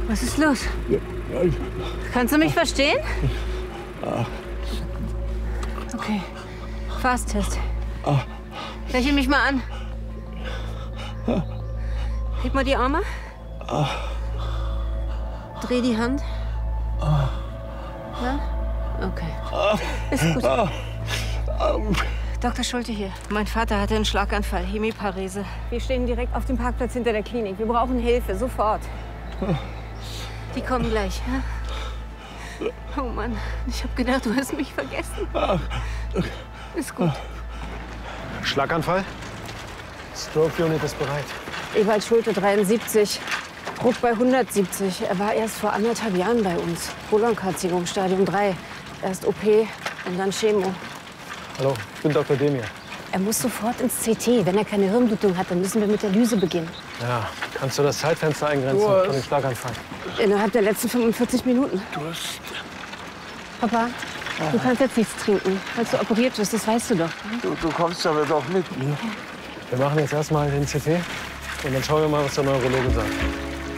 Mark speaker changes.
Speaker 1: Was ist los? Kannst du mich verstehen? Okay. Fasttest. Lächel mich mal an. Heb mal die Arme. Dreh die Hand. Ja? Okay. Ist gut. Dr. Schulte hier. Mein Vater hatte einen Schlaganfall, Hemiparese. Wir stehen direkt auf dem Parkplatz hinter der Klinik. Wir brauchen Hilfe, sofort. Die kommen gleich. Ja? Oh Mann, ich hab gedacht, du hast mich vergessen. Ist gut.
Speaker 2: Schlaganfall? Stroke Unit ist bereit.
Speaker 1: Ewald Schulte, 73. Druck bei 170. Er war erst vor 1,5 Jahren bei uns. Kolonkarzinom, Stadium 3. Erst OP und dann Chemo.
Speaker 2: Hallo, ich bin Dr. Demir.
Speaker 1: Er muss sofort ins CT. Wenn er keine Hirnblutung hat, dann müssen wir mit der Lyse beginnen.
Speaker 2: Ja, kannst du das Zeitfenster eingrenzen von dem Schlaganfall?
Speaker 1: Innerhalb der letzten 45 Minuten.
Speaker 3: Durst.
Speaker 1: Papa, du kannst jetzt nichts trinken, falls du operiert wirst, das weißt du doch.
Speaker 3: Du kommst aber doch mit mir.
Speaker 2: Wir machen jetzt erstmal den CT und dann schauen wir mal, was der Neurologe sagt.